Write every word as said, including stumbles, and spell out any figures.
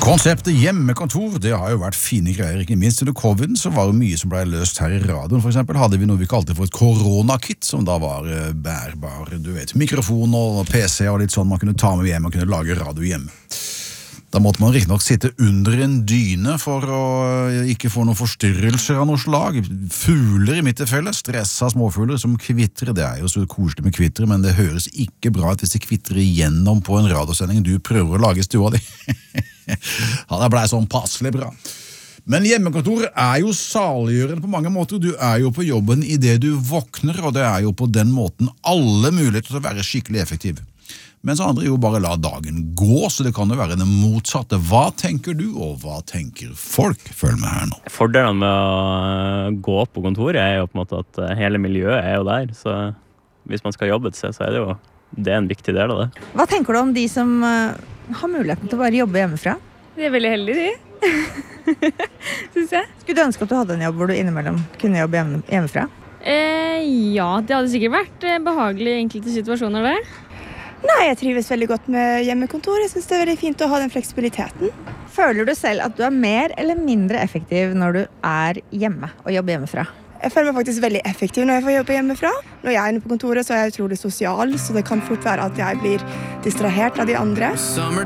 Konseptet hjemmekontor, det har jo vært fine greier, ikke minst under covid, så var det mye som ble løst her i radioen. For eksempel hadde vi noe vi kalte for et koronakit, som da var eh, bærbar, du vet, mikrofon og P C og litt sånn man kunne ta med hjem og kunne lage radio hjemme. Da måtte man riktig nok sitte under en dyne for å ikke få noen forstyrrelser av noe slag. Fugler i mitt tilfelle, stressa småfugler som kvitrer, det er jo så koselig med kvitter, men det høres ikke bra ut hvis det kvitrer igjennom på en radiosending du prøver å lage i stua di. Ja, det ble sånn passelig bra. Men hjemmekontor er jo saliggjørende på mange måter. Du er jo på jobben i det du våkner, og det er jo på den måten alle muligheter til å være skikkelig effektiv. Mens andre jo bare la dagen gå, så det kan jo være det motsatte. Hva tenker du, og hva tenker folk? Følg med her nå. Fordelen med å gå på kontoret er jo på en måte at hele miljøet er jo der, så hvis man skal jobbe til seg, så er det jo det er en viktig del av det. Hva tenker du om de som uh, har muligheten til å bare jobbe hjemmefra? De er veldig heldige, de. Synes jeg. Skulle du ønske at du hadde en jobb hvor du innimellom kunne jobbe hjemme, hjemmefra? Eh, ja, det hadde sikkert vært eh, behagelig i enkelte situasjoner der. Nei, jeg trives veldig godt med hjemmekontor. Jeg synes det er veldig fint å ha den fleksibiliteten. Føler du selv at du er mer eller mindre effektiv når du er hjemme og jobber hjemmefra? Jeg føler meg faktisk veldig effektiv når jeg får jobbe hjemmefra. Når jeg er inne på kontoret, så er jeg utrolig sosial, så det kan fort være at jeg blir distrahert av de andre.